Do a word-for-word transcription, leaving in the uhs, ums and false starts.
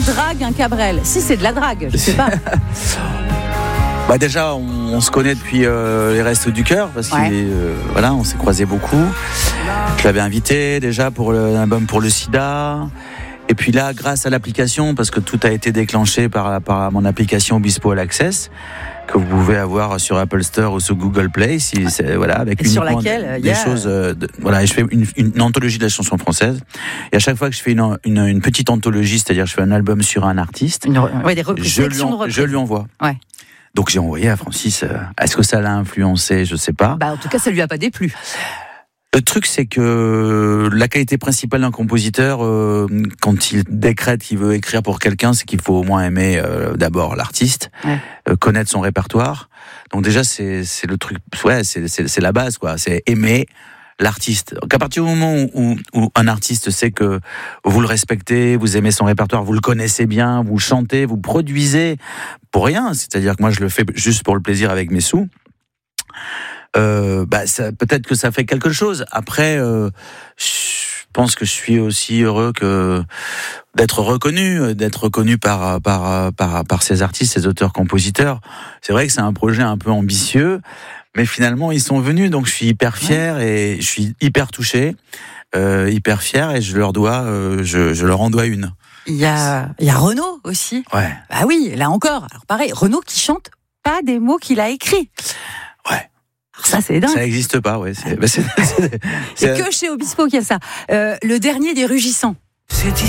drague un Cabrel. Si c'est de la drague, je sais pas. Bah déjà, on, on se connaît depuis euh, les Restos du Cœur parce que Ouais. euh, voilà, on s'est croisés beaucoup. Je l'avais invité déjà pour l'album pour le SIDA. Et puis là, grâce à l'application, parce que tout a été déclenché par, par mon application Obispo All Access, que vous pouvez avoir sur Apple Store ou sur Google Play, si c'est voilà, avec Et sur uniquement laquelle, des y a... choses. Euh, de, voilà, et je fais une, une, une anthologie de la chanson française. Et à chaque fois que je fais une, une, une petite anthologie, c'est-à-dire je fais un album sur un artiste, Une, ouais, des reprises, je lui, sélection de en, reprises. je lui envoie. Ouais. Donc j'ai envoyé à Francis. Euh, est-ce que ça l'a influencé ? Je sais pas. Bah, en tout cas, ça lui a pas déplu. Le truc, c'est que la qualité principale d'un compositeur, euh, quand il décrète qu'il veut écrire pour quelqu'un, c'est qu'il faut au moins aimer euh, d'abord l'artiste, Ouais. euh, connaître son répertoire. Donc déjà, c'est, c'est le truc, ouais, c'est, c'est, c'est la base, quoi. C'est aimer l'artiste. Donc à partir du moment où, où un artiste sait que vous le respectez, vous aimez son répertoire, vous le connaissez bien, vous chantez, vous produisez pour rien, c'est-à-dire que moi je le fais juste pour le plaisir avec mes sous, euh, bah ça, peut-être que ça fait quelque chose. Après, euh, je pense que je suis aussi heureux que d'être reconnu, d'être reconnu par par par par ces artistes, ces auteurs-compositeurs. C'est vrai que c'est un projet un peu ambitieux. Mais finalement, ils sont venus, donc je suis hyper fier et je suis hyper touché, euh, hyper fier, et je leur dois, euh, je, je leur en dois une. Il y a, il y a Renaud aussi. Ouais. Bah oui, là encore. Alors pareil, Renaud qui chante pas des mots qu'il a écrits. Ouais. Alors ça, c'est dingue. Ça n'existe pas, ouais. C'est, bah c'est, c'est, C'est c'est... que chez Obispo qu'il y a ça. Euh, le dernier des Rugissants. C'est